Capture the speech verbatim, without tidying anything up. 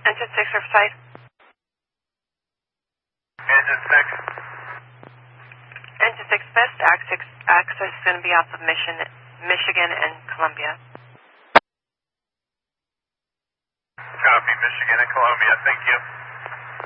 Engine six, Riverside. Engine six. Engine six, best access, access is going to be off of Mission, Michigan and Columbia. Copy, Michigan and Columbia. Thank you.